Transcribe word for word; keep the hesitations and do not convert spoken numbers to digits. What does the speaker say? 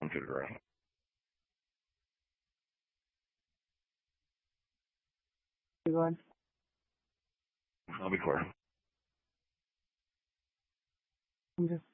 One to the right. You going? I'll be quiet. I'm just